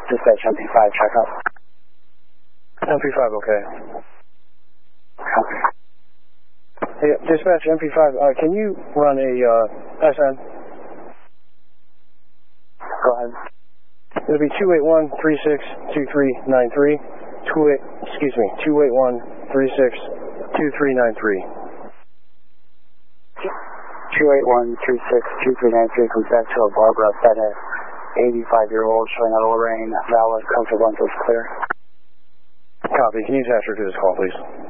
Dispatch MP5, check out. MP5, okay. Copy. Hey, Dispatch MP5, can you run a SN? Go ahead. It'll be 281-362393. 281-362393. 281-362393 comes back to a Barbara FedEx, 85-year-old, showing out of Lorraine, valid, comfortable until it's clear. Copy. Can you attach her to this call, please?